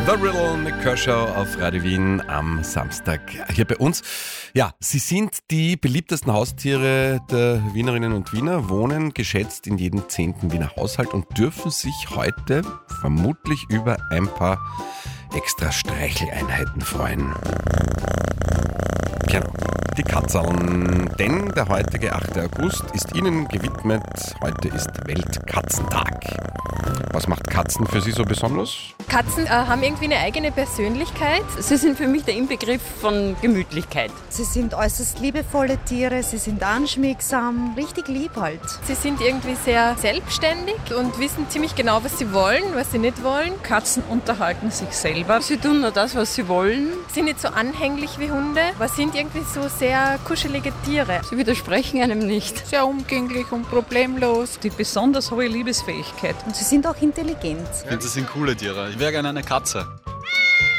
The Riddle mit Kershaw auf Radio Wien am Samstag hier bei uns. Ja, sie sind die beliebtesten Haustiere der Wienerinnen und Wiener, wohnen geschätzt in jedem 10. Wiener Haushalt und dürfen sich heute vermutlich über ein paar extra Streicheleinheiten freuen. Genau, die Katzerln. Denn der heutige 8. August ist ihnen gewidmet. Heute ist Weltkatzentag. Was macht Katzen für Sie so besonders? Katzen haben irgendwie eine eigene Persönlichkeit. Sie sind für mich der Inbegriff von Gemütlichkeit. Sie sind äußerst liebevolle Tiere, sie sind anschmiegsam, richtig lieb halt. Sie sind irgendwie sehr selbstständig und wissen ziemlich genau, was sie wollen, was sie nicht wollen. Katzen unterhalten sich selber. Sie tun nur das, was sie wollen. Sind nicht so anhänglich wie Hunde, aber sind irgendwie so sehr kuschelige Tiere. Sie widersprechen einem nicht. Sehr umgänglich und problemlos. Die besonders hohe Liebesfähigkeit. Und sie sind auch intelligent. Ich finde, das sind coole Tiere. Ich wäre gerne eine Katze.